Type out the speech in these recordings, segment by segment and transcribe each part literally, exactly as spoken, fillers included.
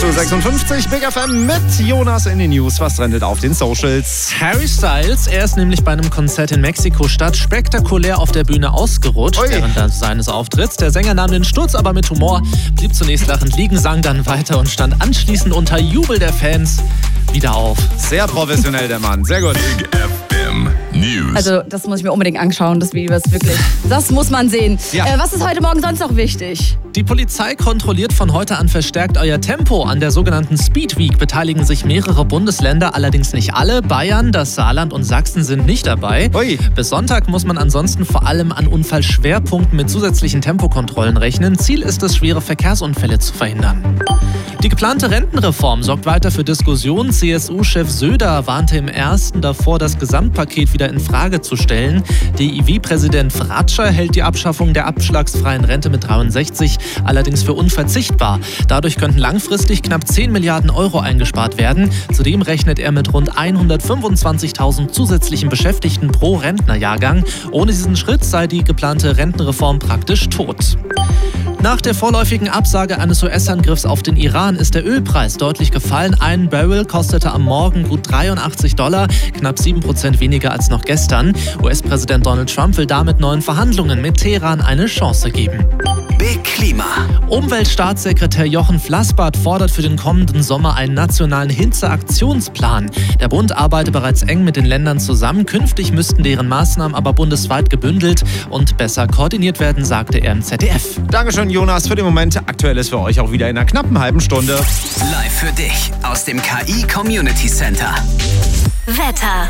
Uhr sechsundfünfzig, Big F M mit Jonas in den News. Was trendet auf den Socials? Harry Styles, er ist nämlich bei einem Konzert in Mexiko-Stadt spektakulär auf der Bühne ausgerutscht Ui. während seines Auftritts. Der Sänger nahm den Sturz aber mit Humor, blieb zunächst lachend liegen, sang dann weiter und stand anschließend unter Jubel der Fans wieder auf. Sehr professionell, der Mann. Sehr gut. Big F M News. Also das muss ich mir unbedingt anschauen, das Video ist wirklich, das muss man sehen. Ja. Äh, was ist heute Morgen sonst noch wichtig? Die Polizei kontrolliert von heute an verstärkt euer Tempo. An der sogenannten Speed Week beteiligen sich mehrere Bundesländer, allerdings nicht alle. Bayern, das Saarland und Sachsen sind nicht dabei. Ui. Bis Sonntag muss man ansonsten vor allem an Unfallschwerpunkten mit zusätzlichen Tempokontrollen rechnen. Ziel ist es, schwere Verkehrsunfälle zu verhindern. Die geplante Rentenreform sorgt weiter für Diskussionen. C S U-Chef Söder warnte im ersten davor, das Gesamtpaket wieder in Frage zu stellen. D I W-Präsident Fratscher hält die Abschaffung der abschlagsfreien Rente mit dreiundsechzig allerdings für unverzichtbar. Dadurch könnten langfristig knapp zehn Milliarden Euro eingespart werden. Zudem rechnet er mit rund hundertfünfundzwanzigtausend zusätzlichen Beschäftigten pro Rentnerjahrgang. Ohne diesen Schritt sei die geplante Rentenreform praktisch tot. Nach der vorläufigen Absage eines U S-Angriffs auf den Iran ist der Ölpreis deutlich gefallen. Ein Barrel kostete am Morgen gut dreiundachtzig Dollar, knapp sieben Prozent weniger als noch gestern. U S-Präsident Donald Trump will damit neuen Verhandlungen mit Teheran eine Chance geben. Big Klima. Umweltstaatssekretär Jochen Flassbart fordert für den kommenden Sommer einen nationalen Hitzeaktionsplan. Der Bund arbeitet bereits eng mit den Ländern zusammen. Künftig müssten deren Maßnahmen aber bundesweit gebündelt und besser koordiniert werden, sagte er im Z D F. Dankeschön, Jonas. Für den Moment aktuell ist für euch auch wieder in einer knappen halben Stunde. Live für dich aus dem K I Community Center. Wetter.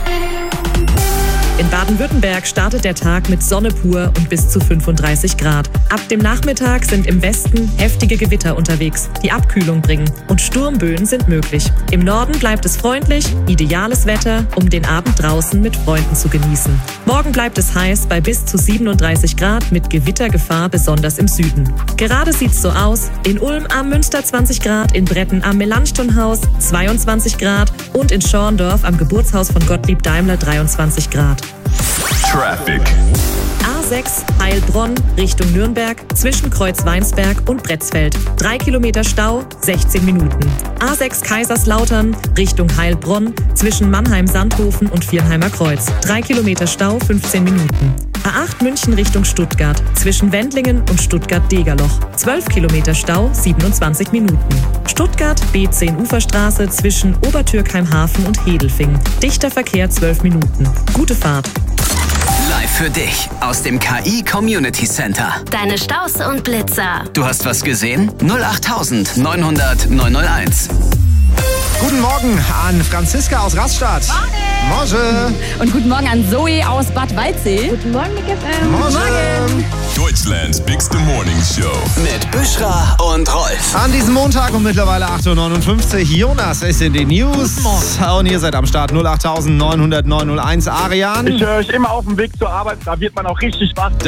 In Baden-Württemberg startet der Tag mit Sonne pur und bis zu fünfunddreißig Grad. Ab dem Nachmittag sind im Westen heftige Gewitter unterwegs, die Abkühlung bringen, und Sturmböen sind möglich. Im Norden bleibt es freundlich, ideales Wetter, um den Abend draußen mit Freunden zu genießen. Morgen bleibt es heiß bei bis zu siebenunddreißig Grad mit Gewittergefahr besonders im Süden. Gerade sieht's so aus: in Ulm am Münster zwanzig Grad, in Bretten am Melanchthonhaus zweiundzwanzig Grad und in Schorndorf am Geburtshaus von Gottlieb Daimler dreiundzwanzig Grad. Traffic. A sechs Heilbronn Richtung Nürnberg zwischen Kreuz-Weinsberg und Bretzfeld. Drei Kilometer Stau, sechzehn Minuten. A sechs Kaiserslautern Richtung Heilbronn zwischen Mannheim-Sandhofen und Viernheimer Kreuz. Drei Kilometer Stau, fünfzehn Minuten. A acht München Richtung Stuttgart zwischen Wendlingen und Stuttgart-Degerloch. zwölf Kilometer Stau, siebenundzwanzig Minuten. Stuttgart B zehn Uferstraße zwischen Obertürkheim-Hafen und Hedelfingen. Dichter Verkehr, zwölf Minuten. Gute Fahrt. Live für dich aus dem K I Community Center. Deine Staus und Blitzer. Du hast was gesehen? null acht neunhundert neunhunderteins. Guten Morgen an Franziska aus Rastatt. Morgen. Und guten Morgen an Zoe aus Bad Waldsee. Guten Morgen, Big F M. Morgen. Deutschlands Bigste Morning Show. Mit Büschra und Rolf. An diesem Montag um mittlerweile acht Uhr neunundfünfzig. Jonas ist in den News. Und ihr seid am Start null acht neunhundert neunhunderteins. Arian. Ich höre euch immer auf dem Weg zur Arbeit, da wird man auch richtig wach.